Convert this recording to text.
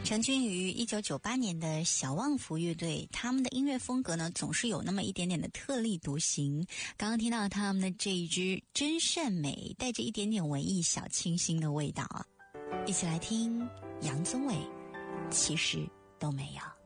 成军于1998年的小旺福乐队，他们的音乐风格呢，总是有那么一点点的特立独行。刚刚听到他们的这一支真善美，带着一点点文艺小清新的味道啊。一起来听杨宗纬，其实都没有。